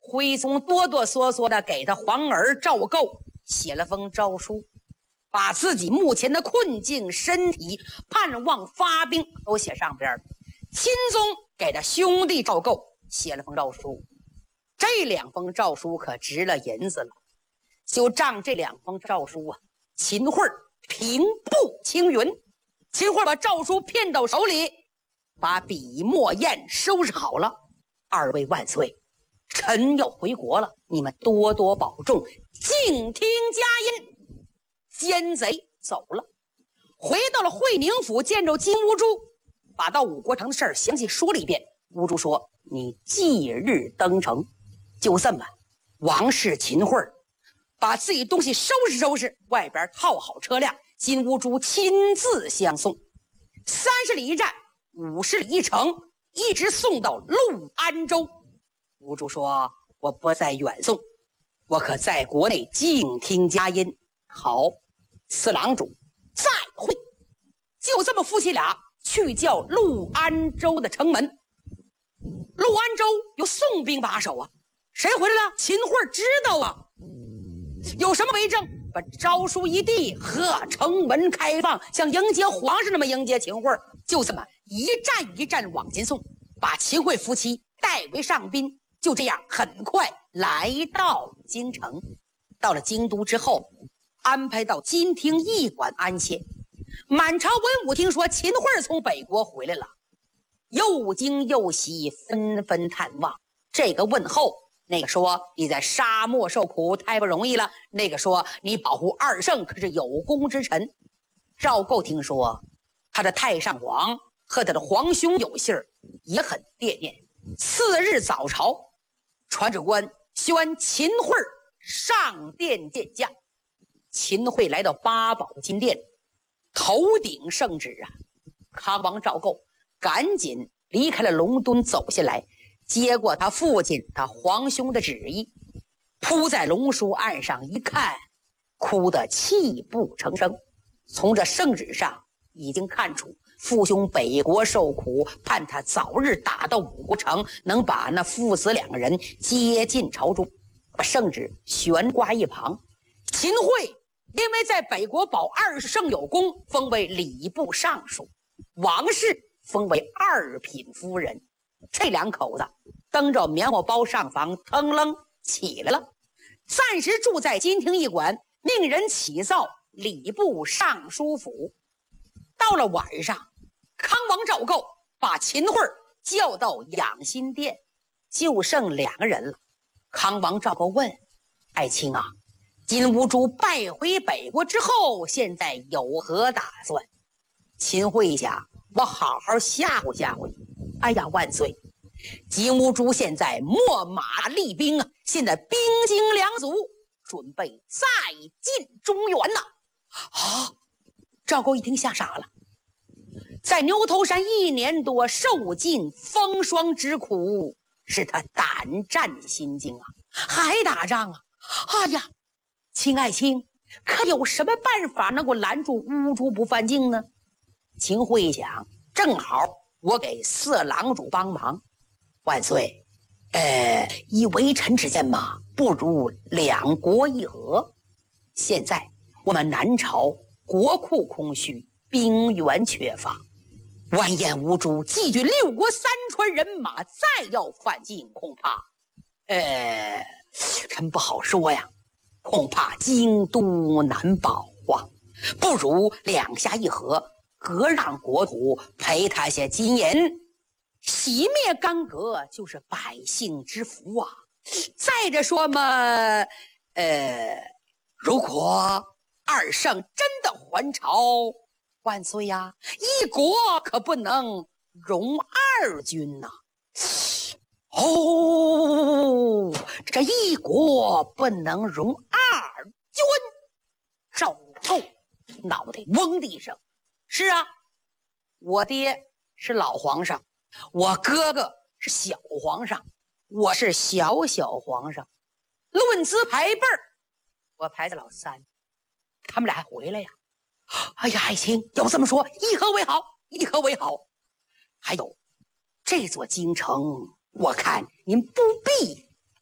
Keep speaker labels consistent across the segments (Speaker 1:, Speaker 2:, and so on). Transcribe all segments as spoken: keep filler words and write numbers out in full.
Speaker 1: 徽宗哆哆嗦嗦的给他皇儿赵构写了封诏书，把自己目前的困境、身体、盼望发兵都写上边了。钦宗给他兄弟赵构写了封诏书，这两封诏书可值了银子了。就仗这两封诏书啊，秦桧平步青云。秦桧把诏书骗到手里，把笔墨砚收拾好了。二位万岁，臣要回国了，你们多多保重，静听佳音。奸贼走了，回到了会宁府，见着金兀术，把到五国城的事儿详细说了一遍。兀术说：“你即日登城。”就这么，王氏秦桧把自己东西收拾收拾，外边套好车辆，金兀术亲自相送。三十里一站，五十里一程，一直送到陆安州。兀术说：“我不再远送，我可在国内静听佳音。”好，四郎主再会。就这么夫妻俩去叫陆安州的城门。陆安州有宋兵把守啊，谁回来了？秦桧知道啊，有什么为证？把诏书一递，呵，城门开放，像迎接皇上那么迎接秦桧。就这么一站一站往前送，把秦桧夫妻带为上宾。就这样，很快来到京城。到了京都之后，安排到金厅驿馆安歇。满朝文武听说秦桧从北国回来了，又惊又喜，纷纷探望。这个问候，那个说你在沙漠受苦太不容易了，那个说你保护二圣可是有功之臣。赵构听说他的太上皇和他的皇兄有信儿，也很惦念。次日早朝，传旨官宣秦桧上殿见驾。秦桧来到八宝金殿，头顶圣旨啊，康王赵构赶紧离开了龙墩，走下来接过他父亲他皇兄的旨意，扑在龙书案上一看，哭得泣不成声。从这圣旨上已经看出父兄北国受苦，盼他早日打到五国城，能把那父子两个人接进朝中。把圣旨悬挂一旁。秦桧因为在北国保二圣有功，封为礼部尚书，王氏封为二品夫人。这两口子蹬着棉花包上房，腾楞起来了，暂时住在金厅驿馆，命人起造礼部尚书府。到了晚上，康王赵构把秦桧叫到养心殿，就剩两个人了。康王赵构问：“爱卿啊，金兀术败回北国之后，现在有何打算？”秦桧想：“我好好吓唬吓唬你。”哎呀，万岁！金兀术现在秣马厉兵啊，现在兵精粮足，准备再进中原呐！啊！赵构一听吓傻了，在牛头山一年多，受尽风霜之苦，使他胆战心惊啊，还打仗啊！哎呀，秦爱卿，可有什么办法能够拦住兀术不犯境呢？秦桧想，正好我给四郎主帮忙。万岁，呃，以微臣之见嘛，不如两国议和。现在我们南朝国库空虚，兵源缺乏，完颜兀术集聚六国三川人马，再要犯境，恐怕呃，臣不好说呀，恐怕京都难保啊。不如两下议和，割让国土，赔他些金银，熄灭干戈，就是百姓之福啊。再者说嘛，呃，如果二圣真的还朝，万岁呀，一国可不能容二君呐、啊。哦，这一国不能容二君。赵构脑袋嗡的一声，是啊，我爹是老皇上，我哥哥是小皇上，我是小小皇上，论资排辈儿，我排在老三，他们俩还回来呀。哎呀，爱卿要这么说，议和为好，议和为好。还有这座京城，我看您不必再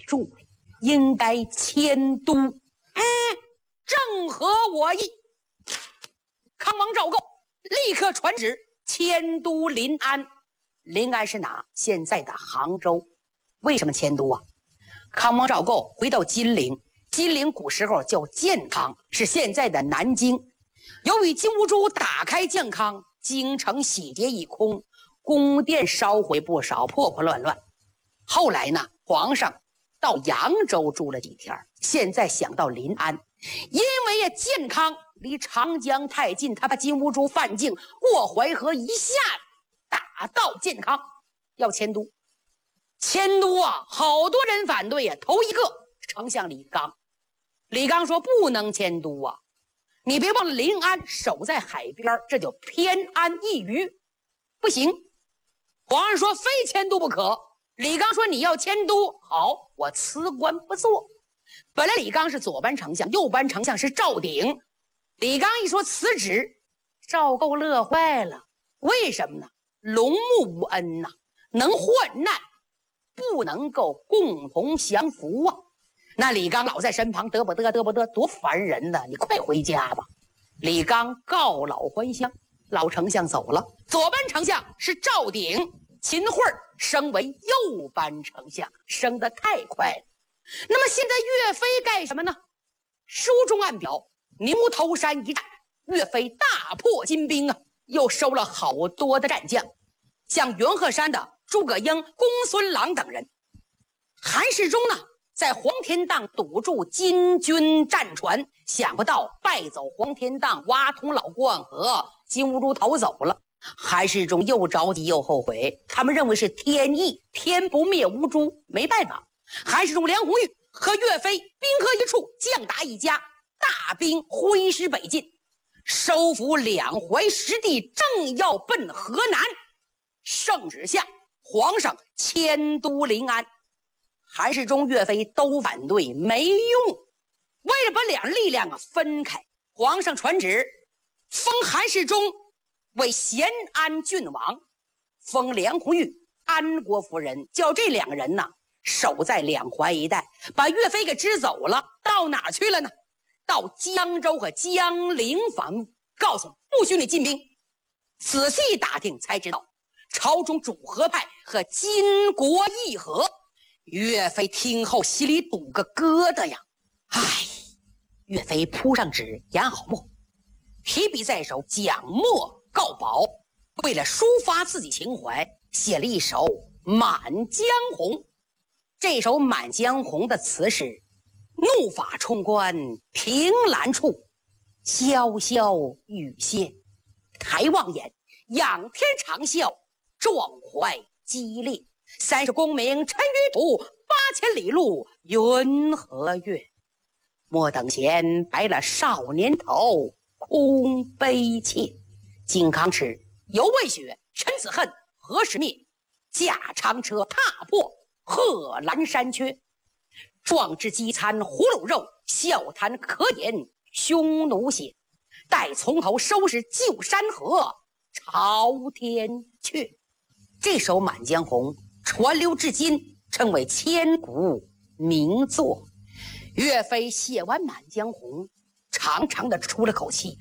Speaker 1: 住了，应该迁都。嗯，正合我意。康王赵构立刻传旨迁都临安。临安是哪？现在的杭州。为什么迁都啊？康王赵构回到金陵，金陵古时候叫建康，是现在的南京。由于金兀术打开建康，京城洗劫一空，宫殿烧毁不少，破破乱乱。后来呢，皇上到扬州住了几天，现在想到临安，因为呀建康离长江太近，他怕金兀术犯境过淮河一下打到建康，要迁都。迁都啊，好多人反对呀。头一个丞相李纲，李纲说不能迁都啊，你别忘了临安守在海边，这就偏安一隅，不行。皇上说非迁都不可。李纲说你要迁都，好，我辞官不做。本来李纲是左班丞相，右班丞相是赵鼎。李纲一说辞职，赵构乐坏了。为什么呢？龙木无恩呐、啊，能患难不能够共同享福啊。那李纲老在身旁，得不得得不得，多烦人呢！你快回家吧。李纲告老还乡，老丞相走了。左班丞相是赵鼎，秦桧升为右班丞相，升得太快了。那么现在岳飞干什么呢？书中暗表，牛头山一战，岳飞大破金兵啊，又收了好多的战将，像元鹤山的诸葛英、公孙朗等人。韩世忠呢，在黄天荡堵住金军战船，想不到败走黄天荡，挖通老过万河，金兀术逃走了。韩世忠又着急又后悔，他们认为是天意，天不灭无诛，没办法。韩世忠、梁红玉和岳飞兵合一处，将打一家，大兵挥师北进，收复两淮实地，正要奔河南。圣旨下，皇上迁都临安。韩世忠、岳飞都反对，没用。为了把两力量啊分开，皇上传旨封韩世忠为咸安郡王，封梁红玉安国夫人，叫这两个人呢守在两淮一带，把岳飞给支走了。到哪儿去了呢？到江州和江陵防务，告诉不许你进兵。仔细打听才知道，朝中主和派和金国议和。岳飞听后心里堵个疙瘩呀！唉，岳飞扑上纸，研好墨，提笔在手，讲墨告宝。为了抒发自己情怀，写了一首《满江红》。这首《满江红》的词是：怒发冲冠凭栏处，潇潇雨歇，抬望眼，仰天长啸，壮怀激烈。三十功名尘与土，八千里路云和月。莫等闲，白了少年头，空悲切。靖康耻，犹未雪；臣子恨，何时灭？驾长车，踏破贺兰山缺。壮志饥餐胡虏肉，笑谈可饮匈奴血。待从头收拾旧山河，朝天阙。这首《满江红》传流至今，称为千古名作。岳飞写完《满江红》，长长的出了口气，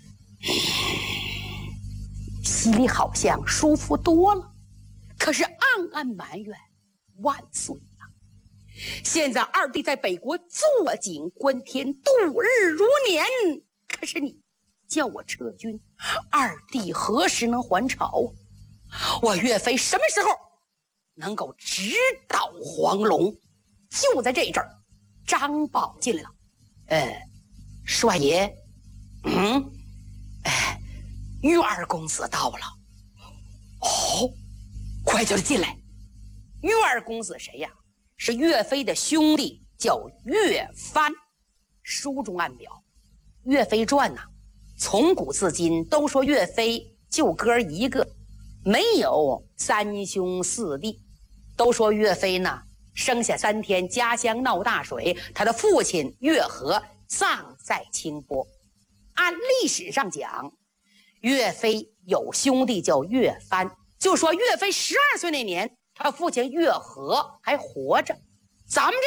Speaker 1: 心里好像舒服多了，可是暗暗埋怨万岁啊！现在二弟在北国坐井观天，度日如年，可是你叫我撤军，二弟何时能还朝？我岳飞什么时候能够直捣黄龙？就在这阵儿，张宝进来了。呃，帅爷，嗯，哎，岳二公子到了。哦，快叫他进来。岳二公子谁呀？是岳飞的兄弟，叫岳帆。书中暗表，岳飞传呐、啊，从古至今都说岳飞就哥一个，没有三兄四弟。都说岳飞呢生下三天，家乡闹大水，他的父亲岳和葬在清波。按历史上讲，岳飞有兄弟叫岳帆，就说岳飞十二岁那年，他父亲岳和还活着。咱们这